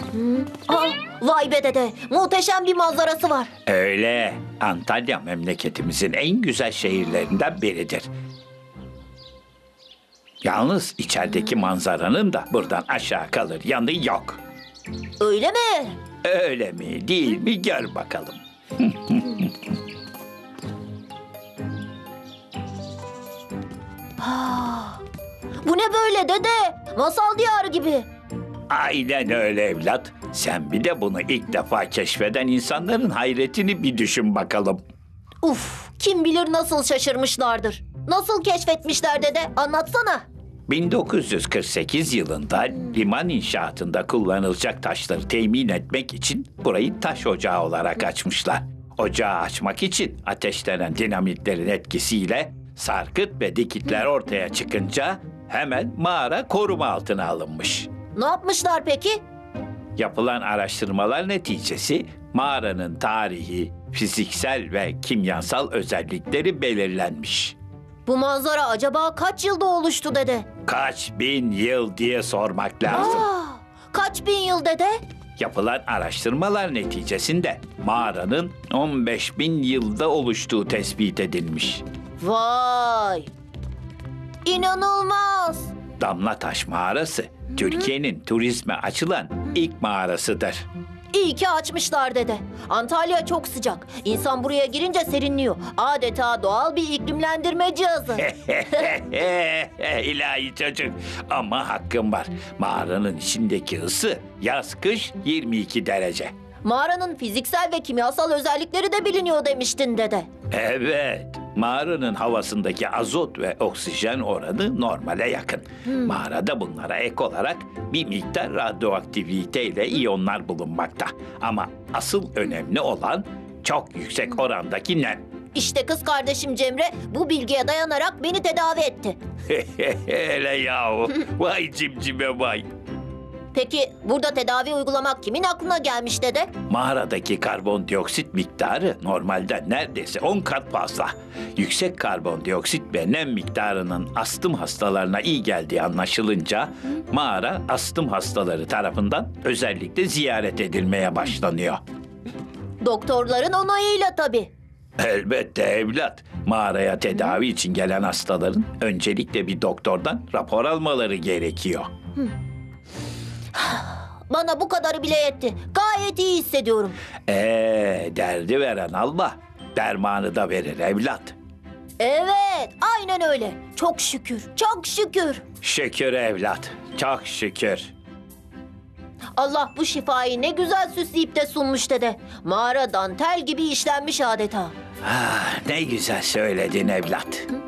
Aa, vay be dede, muhteşem bir manzarası var. Öyle. Antalya memleketimizin en güzel şehirlerinden biridir. Yalnız içerideki manzaranın da buradan aşağı kalır yanı yok. Öyle mi? Öyle mi değil mi gör bakalım. Bu ne böyle dede? Masal diyarı gibi. Aynen öyle evlat. Sen bir de bunu ilk defa keşfeden insanların hayretini bir düşün bakalım. Uf, kim bilir nasıl şaşırmışlardır. Nasıl keşfetmişler dede? Anlatsana. 1948 yılında liman inşaatında kullanılacak taşları temin etmek için burayı taş ocağı olarak açmışlar. Ocağı açmak için ateşlenen dinamitlerin etkisiyle sarkıt ve dikitler ortaya çıkınca hemen mağara koruma altına alınmış. Ne yapmışlar peki? Yapılan araştırmalar neticesi mağaranın tarihi, fiziksel ve kimyasal özellikleri belirlenmiş. Bu manzara acaba kaç yılda oluştu dede? Kaç bin yıl diye sormak lazım. Kaç bin yıl dede? Yapılan araştırmalar neticesinde mağaranın 15 bin yılda oluştuğu tespit edilmiş. Vay! İnanılmaz! Damlataş Mağarası, Türkiye'nin turizme açılan ilk mağarasıdır. İyi ki açmışlar dede. Antalya çok sıcak. İnsan buraya girince serinliyor. Adeta doğal bir iklimlendirme cihazı. İlahi çocuk. Ama hakkım var. Mağaranın içindeki ısı yaz-kış 22 derece. Mağaranın fiziksel ve kimyasal özellikleri de biliniyor demiştin dede. Evet. Mağaranın havasındaki azot ve oksijen oranı normale yakın. Mağarada bunlara ek olarak bir miktar radyoaktivite ile iyonlar bulunmakta. Ama asıl önemli olan çok yüksek orandaki nem. İşte kız kardeşim Cemre bu bilgiye dayanarak beni tedavi etti. Hele yahu. Vay cimcime vay. Peki burada tedavi uygulamak kimin aklına gelmiş dede? Mağaradaki karbondioksit miktarı normalden neredeyse 10 kat fazla. Yüksek karbondioksit ve nem miktarının astım hastalarına iyi geldiği anlaşılınca mağara astım hastaları tarafından özellikle ziyaret edilmeye başlanıyor. Doktorların onayıyla tabii. Elbette evlat. Mağaraya tedavi için gelen hastaların öncelikle bir doktordan rapor almaları gerekiyor. Bana bu kadarı bile yetti. Gayet iyi hissediyorum. Derdi veren Allah dermanı da verir evlat. Evet, aynen öyle. Çok şükür, çok şükür. Şükür evlat, çok şükür. Allah bu şifayı ne güzel süsleyip de sunmuş dede. Mağara dantel gibi işlenmiş adeta. Ne güzel söyledin evlat.